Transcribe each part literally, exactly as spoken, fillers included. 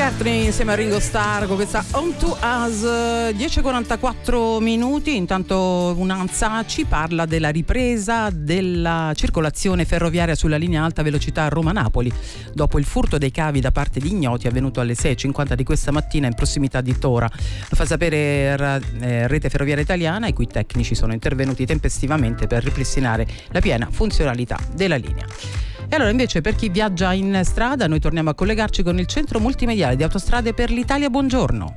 McCartney insieme a Ringo Starr con questa On to Us. Dieci e quarantaquattro minuti. Intanto Unanza ci parla della ripresa della circolazione ferroviaria sulla linea alta velocità Roma-Napoli dopo il furto dei cavi da parte di ignoti avvenuto alle sei e cinquanta di questa mattina in prossimità di Tora. Lo fa sapere Rete Ferroviaria Italiana, i cui tecnici sono intervenuti tempestivamente per ripristinare la piena funzionalità della linea. E allora invece per chi viaggia in strada noi torniamo a collegarci con il Centro Multimediale di Autostrade per l'Italia. Buongiorno.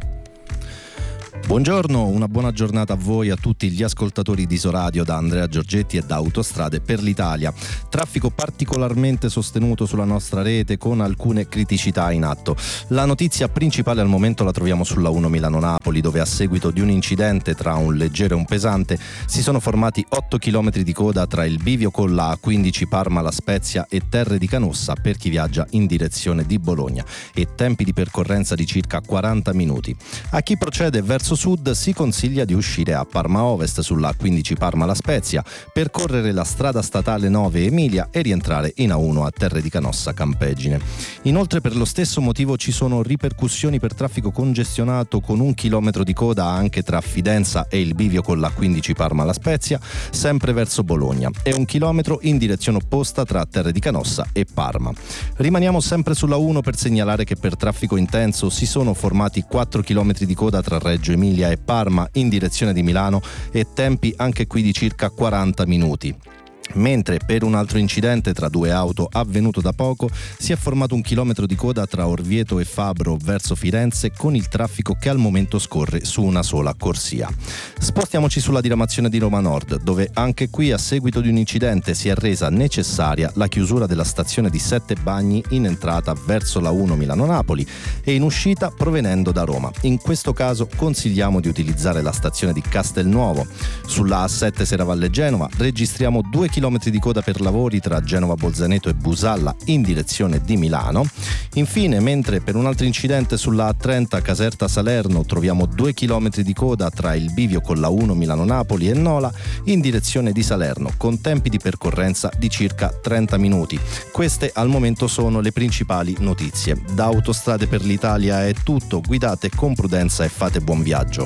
Buongiorno, una buona giornata a voi e a tutti gli ascoltatori di Isoradio da Andrea Giorgetti e da Autostrade per l'Italia. Traffico particolarmente sostenuto sulla nostra rete con alcune criticità in atto. La notizia principale al momento la troviamo sulla uno Milano-Napoli, dove a seguito di un incidente tra un leggero e un pesante si sono formati otto chilometri di coda tra il bivio con la A quindici Parma-La Spezia e Terre di Canossa per chi viaggia in direzione di Bologna e tempi di percorrenza di circa quaranta minuti. A chi procede verso sud si consiglia di uscire a Parma Ovest sulla A quindici Parma-La Spezia, percorrere la strada statale nove Emilia e rientrare in A uno a Terre di Canossa Campeggine. Inoltre per lo stesso motivo ci sono ripercussioni per traffico congestionato con un chilometro di coda anche tra Fidenza e il bivio con la quindici Parma-La Spezia, sempre verso Bologna, e un chilometro in direzione opposta tra Terre di Canossa e Parma. Rimaniamo sempre sulla uno per segnalare che per traffico intenso si sono formati quattro chilometri di coda tra Reggio Emilia e Parma in direzione di Milano e tempi anche qui di circa quaranta minuti. Mentre per un altro incidente tra due auto avvenuto da poco si è formato un chilometro di coda tra Orvieto e Fabro verso Firenze con il traffico che al momento scorre su una sola corsia. Spostiamoci sulla diramazione di Roma Nord, dove anche qui a seguito di un incidente si è resa necessaria la chiusura della stazione di Sette Bagni in entrata verso la uno Milano-Napoli e in uscita provenendo da Roma. In questo caso consigliamo di utilizzare la stazione di Castelnuovo. Sulla A sette Serravalle-Genova registriamo due chilometri chilometri di coda per lavori tra Genova Bolzaneto e Busalla in direzione di Milano. Infine, mentre per un altro incidente sulla A trenta Caserta Salerno troviamo due chilometri di coda tra il bivio con la uno Milano-Napoli e Nola in direzione di Salerno, con tempi di percorrenza di circa trenta minuti. Queste al momento sono le principali notizie. Da Autostrade per l'Italia è tutto, guidate con prudenza e fate buon viaggio.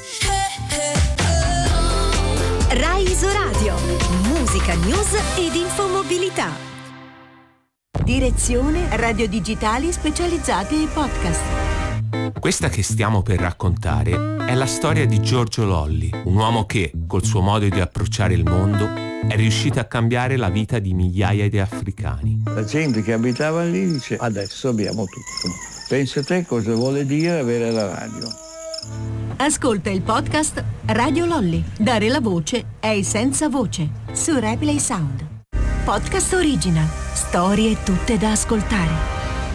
Rai Isoradio, musica, news ed infomobilità. Direzione radio digitali specializzate e podcast. Questa che stiamo per raccontare è la storia di Giorgio Lolli, un uomo che, col suo modo di approcciare il mondo, è riuscito a cambiare la vita di migliaia di africani. La gente che abitava lì dice: adesso abbiamo tutto. Pensa te cosa vuole dire avere la radio. Ascolta il podcast Radio Lolli. Dare la voce ai senza voce su Replay Sound. Podcast original. Storie tutte da ascoltare.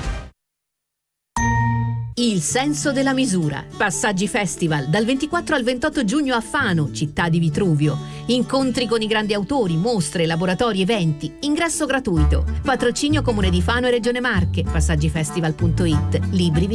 Il senso della misura. Passaggi Festival dal ventiquattro al ventotto giugno a Fano, città di Vitruvio. Incontri con i grandi autori, mostre, laboratori, eventi. Ingresso gratuito. Patrocinio Comune di Fano e Regione Marche. Passaggifestival punto it. Libri